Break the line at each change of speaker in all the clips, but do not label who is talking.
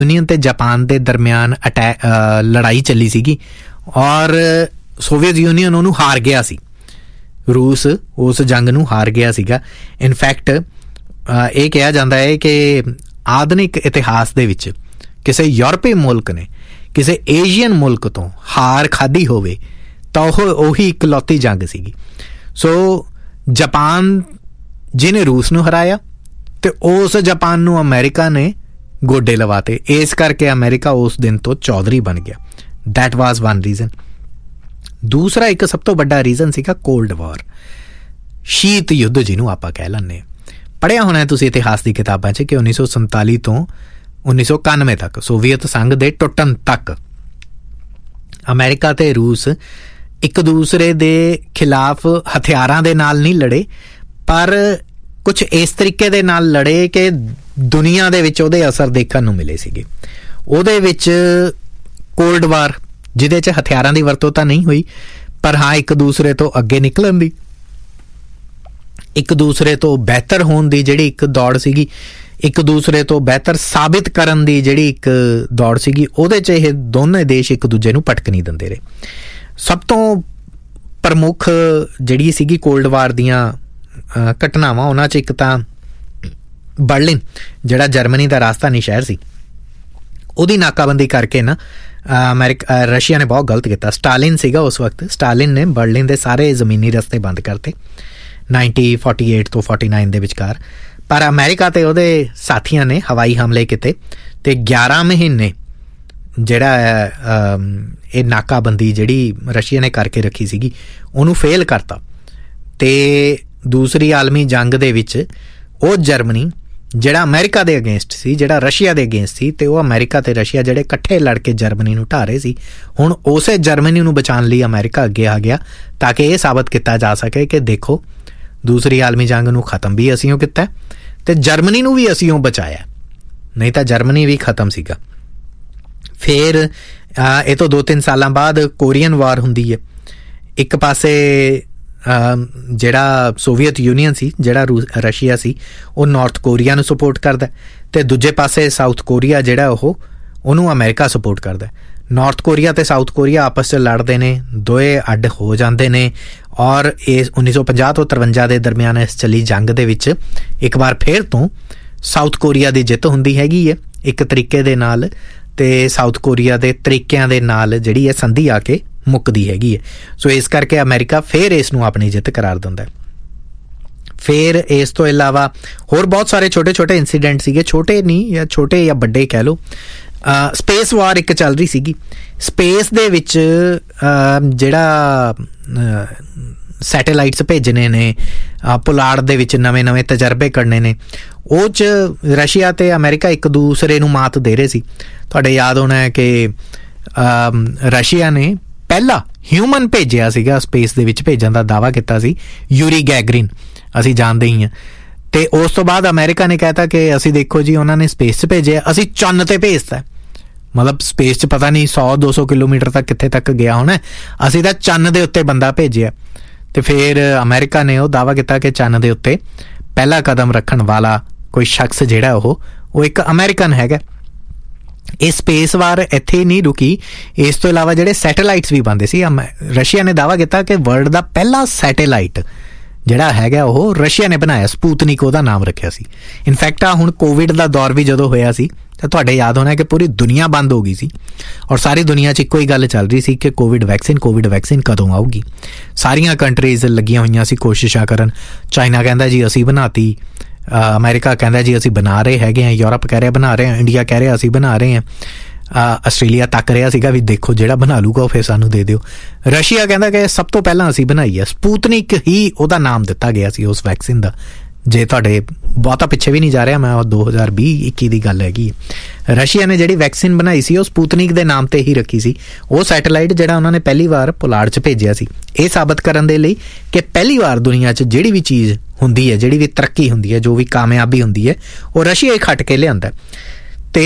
Union ते Japan के दरम्यान लड़ाई चली सीगी और सोवियत यूनियन उन्होंने हार गया सी। रूस उस जंग नूं हार गया सीगा। इनफैक्ट ये कहा जाता है कि आधुनिक इतिहास दे विच किसी यूरोपी मुल्क ने किसी एशियन मुल्क तो हार खाधी होवे तो उही इकलौती जंग सीगी। सो जापान जिन्हें रूस नूं हराया ते उस जापान नूं अमेरिका ने गोडे लवाते, इस करके अमेरिका उस दिन तो चौधरी बन गया। That was one reason. दूसरा एक सब तो बड़ा रीजन सीगा कोल्ड वॉर, शीत युद्ध जिन्हों आप कह लैंदे। पढ़िया होना तुसीं इतिहास की किताबां च कि 1947 तो 1991 तक सोवियत संघ के टुटन तक अमेरिका ते रूस एक दूसरे दे खिलाफ हथियारां दे नाल नहीं लड़े, पर कुछ इस तरीके दे नाल लड़े कि दुनिया दे विच उहदे असर देखण नूं मिले सीगे। उहदे विच कोल्ड वार जिहदे च हथियारां दी वरतों तां नहीं हुई, पर हाँ एक दूसरे तो अगे निकलण दी, एक दूसरे तो बेहतर होण दी जिहड़ी एक दौड़ सीगी, एक दूसरे तो बेहतर साबित करन दी जिहड़ी एक दौड़ सीगी, उहदे च इह दोनों देश एक दूजे नूं पटक नहीं दिंदे रहे। सब तो प्रमुख जिहड़ी सीगी कोल्ड वार दीआं घटनावां उन्हां च एक तां बर्लिन जिहड़ा जर्मनी का राजधानी शहर सी, उहदी नाकाबंदी करके ना रशिया ने बहुत गलत किया। स्टालिन सीगा उस वक्त, स्टालिन ने बर्लिन के सारे जमीनी रस्ते बंद करते 1948 तो 49 के विचकार, पर अमेरिका ते उहदे साथियों ने हवाई हमले किए ते 11 महीने जिहड़ा ये नाकाबंदी जिहड़ी रशिया ने करके रखी सीगी उहनूं फेल करता। ते दूसरी आलमी जंग दे विच वो जर्मनी जिहड़ा अमेरिका दे अगेंस्ट सी, जिहड़ा रशिया दे अगेंस्ट सी, ते वो अमेरिका ते रशिया जिहड़े इकट्ठे लड़ के जर्मनी नूं ढा रहे सी, हुण उसे जर्मनी नूं बचाउण लई अमेरिका अगे आ गया ताकि ये साबित किया जा सके कि देखो दूसरी आलमी जंग नूं खत्म भी असीं किया ते जर्मनी नूं भी असीं बचाया, नहीं तां जर्मनी भी खत्म सीगा। फिर ये तो 2-3 सालां बाद कोरियन वार हुंदी है। एक पासे जिहड़ा सोवियत यूनियन सी, जिहड़ा रशिया सी, वो नॉर्थ कोरिया नूं सपोर्ट करदा ते दूजे पासे साउथ कोरिया जिहड़ा उहनूं अमेरिका सपोर्ट करदा। नॉर्थ कोरिया ते साउथ कोरिया आपस च लड़दे ने, दोए अड्ड हो जांदे ने और इस 1950 तो 53 के दरम्यान इस चली जंग दे विच एक बार फिर तो साउथ कोरिया की जित हुंदी हैगी है एक तरीके दे नाल, ते साउथ कोरिया के तरीकों के नाल जिहड़ी है संधि आके मुकदी हैगी है। सो इस करके अमेरिका फिर इस नूं अपनी जित करार दिंदा है। फिर इस तो इलावा होर बहुत सारे छोटे छोटे इंसीडेंट सीगे, छोटे नहीं या छोटे या बड़े कह लो। स्पेस वार एक चल रही सीगी, स्पेस दे विच जिहड़ा सैटेलाइट्स भेजने ने, पुलाड़ दे विच नवे नवे तजर्बे करने ने, वो च रशिया ते अमेरिका एक दूसरे नूं मात दे रहे सी। तुहाडे याद होना है कि रशिया ने पहला ह्यूमन भेजिया सीगा, स्पेस दे विच भेजण दा दावा किया सी, यूरी गैगरिन असीं जानदे ही हैं। ते उस तो बाद अमेरिका ने कहता कि असीं देखो जी उन्होंने स्पेस च भेजे, असीं चंद ते भेजता, मतलब स्पेस च पता नहीं 100-200 किलोमीटर तक कित्थे तक गया होना, असीं तां चंद दे उत्ते बंदा भेजिया। ते फिर अमेरिका ने वो दावा किया कि चंद दे उत्ते पहला कदम रखण वाला कोई शख्स जिहड़ा वो एक अमेरिकन हैगा। ये स्पेस वार इत्थे ही नहीं रुकी, इस तो इलावा जिहड़े सैटेलाइट्स भी बनदे सी, रशिया ने दावा किया कि वर्ल्ड का पहला सैटेलाइट जिहड़ा हैगा वो रशिया ने बनाया, स्पूतनिक उहदा नाम रखिया सी। इनफैक्ट हुण कोविड का दौर भी जदों होया सी तो तुहाडे याद होना कि पूरी दुनिया बंद हो गई सी और सारी दुनिया 'च इक्को ही गल चल रही सी कि कोविड वैक्सीन कदों आऊगी। सारियां कंट्रीज़ लगियां होईयां सी कोशिशां करन। चाइना कहंदा जी असीं बनाती, अमेरिका कहंदा जी असीं बना रहे हैगे हैं, यूरोप कह रहा बना रहे हैं, इंडिया कह रहा असीं बना रहे हैं, आस्ट्रेलिया तक रहा सीगा भी देखो जिहड़ा बना लूगा फिर सानू दे दिओ। रशिया कहंदा कि सब तो पहला असीं बनाई है, स्पूतनिक ही उहदा नाम दिता गया सी उस वैक्सीन का। जे तुहाडे बहुता पिछे भी नहीं जा रहा, मैं 2020-21 की गल हैगी। रशिया ने जिहड़ी वैक्सीन बनाई सी वो स्पूतनिक के नाम ते ही रखी सी। वो सैटेलाइट जिहड़ा उन्होंने पहली बार पुलाड़ च भेजिया सी, ये साबित करन दे लई कि पहली बार दुनिया च जिहड़ी भी चीज़ हुंदी है, जिहड़ी भी तरक्की हुंदी है, जो भी कामयाबी हुंदी है, वो रशिया ही खट के लिआंदा। ते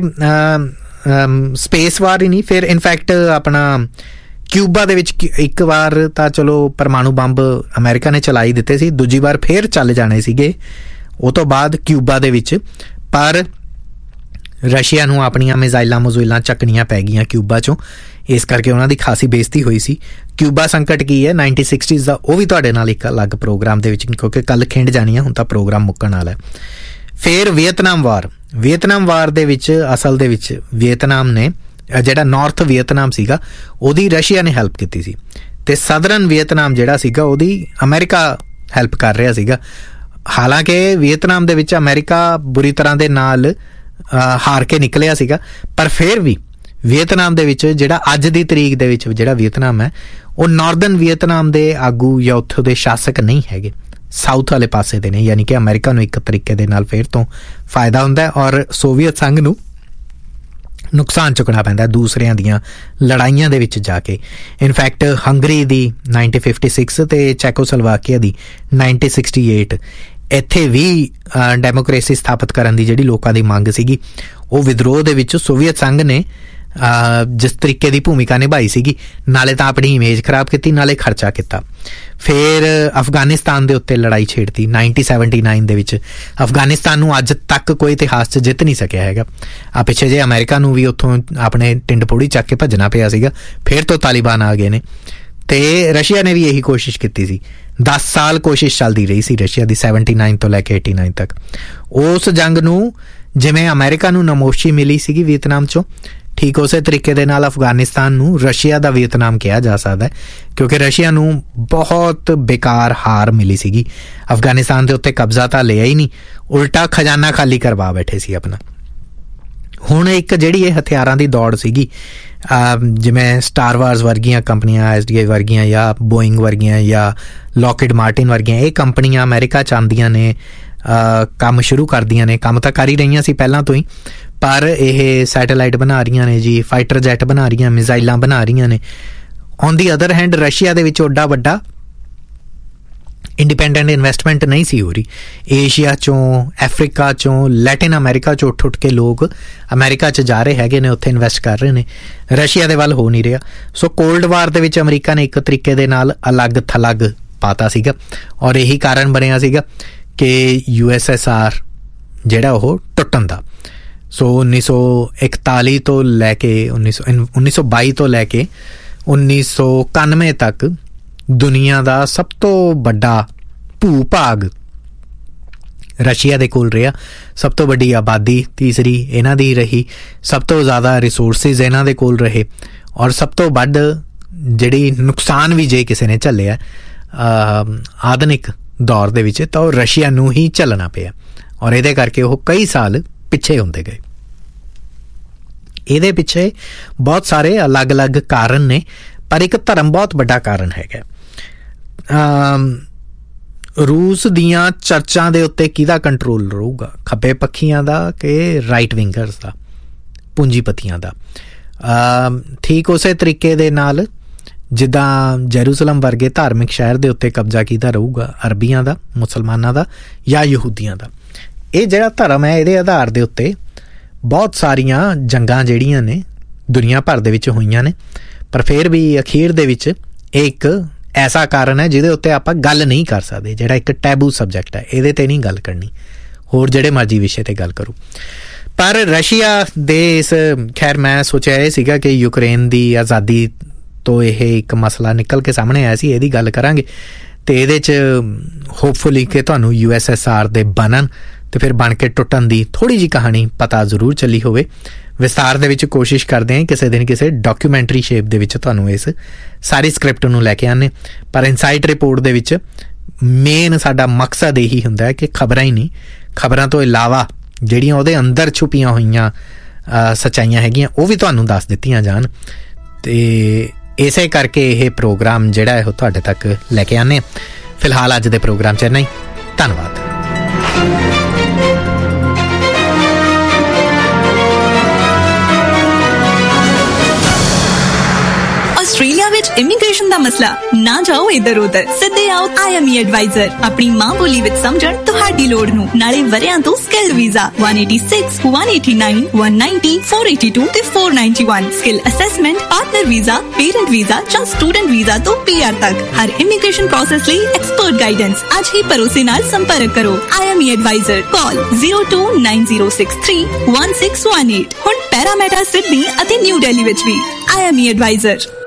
स्पेस वार ही नहीं, फिर इनफैक्ट अपना क्यूबा दे विच एक बार तां चलो परमाणु बंब अमेरिका ने चलाई दिते सी, दूजी बार फिर चल जाने सीगे वो तो बाद क्यूबा दे विच, पर ਰਸ਼ੀਆ ਨੂੰ ਆਪਣੀਆਂ ਮਿਜ਼ਾਈਲਾਂ ਚੱਕਣੀਆਂ ਪੈ ਗਈਆਂ ਕਿਊਬਾ 'ਚੋਂ, ਇਸ ਕਰਕੇ ਉਹਨਾਂ ਦੀ ਖਾਸੀ ਬੇਇੱਜ਼ਤੀ ਹੋਈ ਸੀ। ਕਿਊਬਾ ਸੰਕਟ ਕੀ ਹੈ 1960s ਦਾ, ਉਹ ਵੀ ਤੁਹਾਡੇ ਨਾਲ ਇੱਕ ਅਲੱਗ ਪ੍ਰੋਗਰਾਮ ਦੇ ਵਿੱਚ, ਕਿਉਂਕਿ ਕੱਲ੍ਹ ਖਿੰਡ ਜਾਣੀ ਆ, ਹੁਣ ਤਾਂ ਪ੍ਰੋਗਰਾਮ ਮੁੱਕਣ ਵਾਲਾ। ਫਿਰ ਵੀਅਤਨਾਮ ਵਾਰ ਦੇ ਵਿੱਚ ਅਸਲ ਦੇ ਵਿੱਚ ਵੀਅਤਨਾਮ ਨੇ, ਜਿਹੜਾ ਨਾਰਥ ਵੀਅਤਨਾਮ ਸੀਗਾ ਉਹਦੀ ਰਸ਼ੀਆ ਨੇ ਹੈਲਪ ਕੀਤੀ ਸੀ, ਅਤੇ ਸਦਰਨ ਵੀਅਤਨਾਮ ਜਿਹੜਾ ਸੀਗਾ ਉਹਦੀ ਅਮਰੀਕਾ ਹੈਲਪ ਕਰ ਰਿਹਾ ਸੀਗਾ। ਹਾਲਾਂਕਿ ਵੀਅਤਨਾਮ ਦੇ ਵਿੱਚ ਅਮਰੀਕਾ ਬੁਰੀ ਤਰ੍ਹਾਂ ਦੇ ਨਾਲ ਹਾਰ ਕੇ ਨਿਕਲਿਆ ਸੀਗਾ, ਪਰ ਫਿਰ ਵੀ ਵੀਅਤਨਾਮ ਦੇ ਵਿੱਚ ਜਿਹੜਾ ਅੱਜ ਦੀ ਤਰੀਕ ਦੇ ਵਿੱਚ ਜਿਹੜਾ ਵੀਅਤਨਾਮ ਹੈ ਉਹ ਨਾਰਦਰਨ ਵੀਅਤਨਾਮ ਦੇ ਆਗੂ ਜਾਂ ਉੱਥੋਂ ਦੇ ਸ਼ਾਸਕ ਨਹੀਂ ਹੈਗੇ, ਸਾਊਥ ਵਾਲੇ ਪਾਸੇ ਦੇ ਨੇ। ਯਾਨੀ ਕਿ ਅਮਰੀਕਾ ਨੂੰ ਇੱਕ ਤਰੀਕੇ ਦੇ ਨਾਲ ਫਿਰ ਤੋਂ ਫਾਇਦਾ ਹੁੰਦਾ ਔਰ ਸੋਵੀਅਤ ਸੰਘ ਨੂੰ ਨੁਕਸਾਨ ਚੁੱਕਣਾ ਪੈਂਦਾ ਦੂਸਰਿਆਂ ਦੀਆਂ ਲੜਾਈਆਂ ਦੇ ਵਿੱਚ ਜਾ ਕੇ। ਇਨਫੈਕਟ ਹੰਗਰੀ ਦੀ 1956 ਅਤੇ ਚੈਕੋਸਲੋਵਾਕੀਆ ਦੀ 1968, ਇੱਥੇ ਵੀ ਡੈਮੋਕ੍ਰੇਸੀ ਸਥਾਪਿਤ ਕਰਨ ਦੀ ਜਿਹੜੀ ਲੋਕਾਂ ਦੀ ਮੰਗ ਸੀਗੀ, ਉਹ ਵਿਦਰੋਹ ਦੇ ਵਿੱਚ ਸੋਵੀਅਤ ਸੰਘ ਨੇ ਜਿਸ ਤਰੀਕੇ ਦੀ ਭੂਮਿਕਾ ਨਿਭਾਈ ਸੀਗੀ, ਨਾਲੇ ਤਾਂ ਆਪਣੀ ਇਮੇਜ ਖਰਾਬ ਕੀਤੀ, ਨਾਲੇ ਖਰਚਾ ਕੀਤਾ। ਫਿਰ ਅਫਗਾਨਿਸਤਾਨ ਦੇ ਉੱਤੇ ਲੜਾਈ ਛੇੜਤੀ 1979 ਦੇ ਵਿੱਚ। ਅਫਗਾਨਿਸਤਾਨ ਨੂੰ ਅੱਜ ਤੱਕ ਕੋਈ ਇਤਿਹਾਸ 'ਚ ਜਿੱਤ ਨਹੀਂ ਸਕਿਆ ਹੈਗਾ। ਪਿੱਛੇ ਜੇ ਅਮਰੀਕਾ ਨੂੰ ਵੀ ਉੱਥੋਂ ਆਪਣੇ ਟਿੰਡ ਪੋੜੀ ਚੱਕ ਕੇ ਭੱਜਣਾ ਪਿਆ ਸੀਗਾ, ਫਿਰ ਤੋਂ ਤਾਲੀਬਾਨ ਆ ਗਏ ਨੇ। ਅਤੇ ਰਸ਼ੀਆ ਨੇ ਵੀ ਇਹੀ ਕੋਸ਼ਿਸ਼ ਕੀਤੀ ਸੀ, 10 ਸਾਲ ਕੋਸ਼ਿਸ਼ ਚੱਲਦੀ ਰਹੀ ਸੀ ਰਸ਼ੀਆ ਦੀ, 79 ਤੋਂ ਲੈ ਕੇ 89 ਤੱਕ। ਉਸ ਜੰਗ ਨੂੰ ਜਿਵੇਂ ਅਮਰੀਕਾ ਨੂੰ ਨਮੋਸ਼ੀ ਮਿਲੀ ਸੀਗੀ ਵੀਅਤਨਾਮ 'ਚੋਂ, ਠੀਕ ਉਸੇ ਤਰੀਕੇ ਦੇ ਨਾਲ ਅਫਗਾਨਿਸਤਾਨ ਨੂੰ ਰਸ਼ੀਆ ਦਾ ਵੀਅਤਨਾਮ ਕਿਹਾ ਜਾ ਸਕਦਾ, ਕਿਉਂਕਿ ਰਸ਼ੀਆ ਨੂੰ ਬਹੁਤ ਬੇਕਾਰ ਹਾਰ ਮਿਲੀ ਸੀਗੀ। ਅਫਗਾਨਿਸਤਾਨ ਦੇ ਉੱਤੇ ਕਬਜ਼ਾ ਤਾਂ ਲਿਆ ਹੀ ਨਹੀਂ, ਉਲਟਾ ਖਜ਼ਾਨਾ ਖਾਲੀ ਕਰਵਾ ਬੈਠੇ ਸੀ ਆਪਣਾ। ਹੁਣ ਇੱਕ ਜਿਹੜੀ ਇਹ ਹਥਿਆਰਾਂ ਦੀ ਦੌੜ ਸੀਗੀ, ਜਿਵੇਂ ਸਟਾਰ ਵਾਰਸ ਵਰਗੀਆਂ ਕੰਪਨੀਆਂ, SDI ਵਰਗੀਆਂ ਜਾਂ ਬੋਇੰਗ ਵਰਗੀਆਂ ਜਾਂ ਲੋਕਹੀਡ ਮਾਰਟਿਨ ਵਰਗੀਆਂ, ਇਹ ਕੰਪਨੀਆਂ ਅਮਰੀਕਾ 'ਚ ਆਉਂਦੀਆਂ ਨੇ, ਕੰਮ ਸ਼ੁਰੂ ਕਰਦੀਆਂ ਨੇ। ਕੰਮ ਤਾਂ ਕਰ ਹੀ ਰਹੀਆਂ ਸੀ ਪਹਿਲਾਂ ਤੋਂ ਹੀ, ਪਰ ਇਹ ਸੈਟੇਲਾਈਟ ਬਣਾ ਰਹੀਆਂ ਨੇ ਜੀ, ਫਾਈਟਰ ਜੈਟ ਬਣਾ ਰਹੀਆਂ, ਮਿਜ਼ਾਈਲਾਂ ਬਣਾ ਰਹੀਆਂ ਨੇ। On the other hand Russia ਦੇ ਵਿੱਚ ਓਡਾ ਵੱਡਾ ਇੰਡੀਪੈਂਡੈਂਟ ਇਨਵੈਸਟਮੈਂਟ ਨਹੀਂ ਸੀ ਹੋ ਰਹੀ। ਏਸ਼ੀਆ 'ਚੋਂ, ਅਫਰੀਕਾ 'ਚੋਂ, ਲੈਟਿਨ ਅਮਰੀਕਾ 'ਚੋਂ ਉੱਠ ਕੇ ਲੋਕ ਅਮਰੀਕਾ 'ਚ ਜਾ ਰਹੇ ਹੈਗੇ ਨੇ, ਉੱਥੇ ਇਨਵੈਸਟ ਕਰ ਰਹੇ ਨੇ। ਰਸ਼ੀਆ ਦੇ ਵੱਲ ਹੋ ਨਹੀਂ ਰਿਹਾ। ਸੋ ਕੋਲਡ ਵਾਰ ਦੇ ਵਿੱਚ ਅਮਰੀਕਾ ਨੇ ਇੱਕ ਤਰੀਕੇ ਦੇ ਨਾਲ ਅਲੱਗ ਥਲੱਗ ਪਾਤਾ ਸੀਗਾ, ਔਰ ਇਹੀ ਕਾਰਨ ਬਣਿਆ ਸੀਗਾ ਕਿ USSR ਜਿਹੜਾ ਉਹ ਟੁੱਟਣ ਦਾ। ਸੋ 1941 ਤੋਂ ਲੈ ਕੇ 1922 ਤੋਂ ਲੈ ਕੇ 1991 ਤੱਕ ਦੁਨੀਆ ਦਾ ਸਭ ਤੋਂ ਵੱਡਾ ਭੂ-ਭਾਗ ਰਸ਼ੀਆ ਦੇ ਕੋਲ ਰਿਹਾ। ਸਭ ਤੋਂ ਵੱਡੀ ਆਬਾਦੀ ਤੀਸਰੀ ਇਹਨਾਂ ਦੀ ਰਹੀ, ਸਭ ਤੋਂ ਜ਼ਿਆਦਾ ਰਿਸੋਰਸਿਸ ਇਹਨਾਂ ਦੇ ਕੋਲ ਰਹੇ, ਔਰ ਸਭ ਤੋਂ ਵੱਧ ਜਿਹੜੀ ਨੁਕਸਾਨ ਵੀ ਜੇ ਕਿਸੇ ਨੇ ਝੱਲਿਆ ਆਧੁਨਿਕ ਦੌਰ ਦੇ ਵਿੱਚ, ਤਾਂ ਉਹ ਰਸ਼ੀਆ ਨੂੰ ਹੀ ਝੱਲਣਾ ਪਿਆ, ਔਰ ਇਹਦੇ ਕਰਕੇ ਉਹ ਕਈ ਸਾਲ ਪਿੱਛੇ ਹੁੰਦੇ ਗਏ। ਇਹਦੇ ਪਿੱਛੇ ਬਹੁਤ ਸਾਰੇ ਅਲੱਗ-ਅਲੱਗ ਕਾਰਨ ਨੇ, ਪਰ ਇੱਕ ਧਰਮ ਬਹੁਤ ਵੱਡਾ ਕਾਰਨ ਹੈਗਾ। ਰੂਸ ਦੀਆਂ ਚਰਚਾਂ ਦੇ ਉੱਤੇ ਕਿਹਦਾ ਕੰਟਰੋਲ ਰਹੂਗਾ, ਖੱਬੇ ਪੱਖੀਆਂ ਦਾ ਕਿ ਰਾਈਟ ਵਿੰਗਰਸ ਦਾ, ਪੂੰਜੀਪਤੀਆਂ ਦਾ। ਠੀਕ ਉਸੇ ਤਰੀਕੇ ਦੇ ਨਾਲ ਜਿੱਦਾਂ ਜੈਰੂਸਲਮ ਵਰਗੇ ਧਾਰਮਿਕ ਸ਼ਹਿਰ ਦੇ ਉੱਤੇ ਕਬਜ਼ਾ ਕਿਹਦਾ ਰਹੂਗਾ, ਅਰਬੀਆਂ ਦਾ, ਮੁਸਲਮਾਨਾਂ ਦਾ ਜਾਂ ਯਹੂਦੀਆਂ ਦਾ। ਇਹ ਜਿਹੜਾ ਧਰਮ ਹੈ, ਇਹਦੇ ਆਧਾਰ ਦੇ ਉੱਤੇ ਬਹੁਤ ਸਾਰੀਆਂ ਜੰਗਾਂ ਜਿਹੜੀਆਂ ਨੇ ਦੁਨੀਆ ਭਰ ਦੇ ਵਿੱਚ ਹੋਈਆਂ ਨੇ, ਪਰ ਫਿਰ ਵੀ ਅਖੀਰ ਦੇ ਵਿੱਚ ਇਹ ਇੱਕ ਐਸਾ ਕਾਰਨ ਹੈ ਜਿਹਦੇ ਉੱਤੇ ਆਪਾਂ ਗੱਲ ਨਹੀਂ ਕਰ ਸਕਦੇ, ਜਿਹੜਾ ਇੱਕ ਟੈਬੂ ਸਬਜੈਕਟ ਹੈ, ਇਹਦੇ 'ਤੇ ਨਹੀਂ ਗੱਲ ਕਰਨੀ, ਹੋਰ ਜਿਹੜੇ ਮਰਜ਼ੀ ਵਿਸ਼ੇ 'ਤੇ ਗੱਲ ਕਰੂ। ਪਰ ਰਸ਼ੀਆ ਦੇ ਇਸ, ਖੈਰ ਮੈਂ ਸੋਚਿਆ ਇਹ ਸੀਗਾ ਕਿ ਯੂਕਰੇਨ ਦੀ ਆਜ਼ਾਦੀ ਤੋਂ ਇਹ ਇੱਕ ਮਸਲਾ ਨਿਕਲ ਕੇ ਸਾਹਮਣੇ ਆਇਆ ਸੀ, ਇਹਦੀ ਗੱਲ ਕਰਾਂਗੇ, ਅਤੇ ਇਹਦੇ 'ਚ ਹੋਪਫੁਲੀ ਕਿ ਤੁਹਾਨੂੰ USSR ਦੇ ਬਣਨ ਅਤੇ ਫਿਰ ਬਣ ਕੇ ਟੁੱਟਣ ਦੀ ਥੋੜ੍ਹੀ ਜਿਹੀ ਕਹਾਣੀ ਪਤਾ ਜ਼ਰੂਰ ਚੱਲੀ ਹੋਵੇ। ਵਿਸਤਾਰ ਦੇ ਵਿੱਚ ਕੋਸ਼ਿਸ਼ ਕਰਦੇ ਹਾਂ ਕਿਸੇ ਦਿਨ ਕਿਸੇ ਡਾਕੂਮੈਂਟਰੀ ਸ਼ੇਪ ਦੇ ਵਿੱਚ ਤੁਹਾਨੂੰ ਇਸ ਸਾਰੀ ਸਕ੍ਰਿਪਟ ਨੂੰ ਲੈ ਕੇ ਆਉਂਦੇ, ਪਰ ਇਨਸਾਈਟ ਰਿਪੋਰਟ ਦੇ ਵਿੱਚ ਮੇਨ ਸਾਡਾ ਮਕਸਦ ਇਹੀ ਹੁੰਦਾ ਹੈ ਕਿ ਖਬਰਾਂ ਹੀ ਨਹੀਂ, ਖਬਰਾਂ ਤੋਂ ਇਲਾਵਾ ਜਿਹੜੀਆਂ ਉਹਦੇ ਅੰਦਰ ਛੁਪੀਆਂ ਹੋਈਆਂ ਸੱਚਾਈਆਂ ਹੈਗੀਆਂ ਉਹ ਵੀ ਤੁਹਾਨੂੰ ਦੱਸ ਦਿੱਤੀਆਂ ਜਾਣ। ਅਤੇ ਇਸੇ ਕਰਕੇ ਇਹ ਪ੍ਰੋਗਰਾਮ ਜਿਹੜਾ ਹੈ ਉਹ ਤੁਹਾਡੇ ਤੱਕ ਲੈ ਕੇ ਆਉਂਦੇ। ਫਿਲਹਾਲ ਅੱਜ ਦੇ ਪ੍ਰੋਗਰਾਮ 'ਚ ਇੰਨਾ ਹੀ। ਧੰਨਵਾਦ।
ऑस्ट्रेलिया इंडिया विच इमीग्रेशन दा मसला ना जाओ इधर उधर, सीधे आओ IME एडवाइजर। अपनी मां बोली विच समझण तुहाडी लोड़ नूं, नाले वरियां तो स्किल्ड वीजा 186, 189, 190, 482 ते 491 skill assessment, partner visa, parent visa ਜਾਂ स्टूडेंट वीजा तो PR तक हर इमीग्रेशन प्रोसेस ਲਈ एक्सपर्ट गाइडेंस। आज ही भरोसे नाल संपर्क करो। IME adviser call 0290631618। हुण पैरामेटा सिडनी ਅਤੇ न्यू दिल्ली विच भी IME एडवाइजर।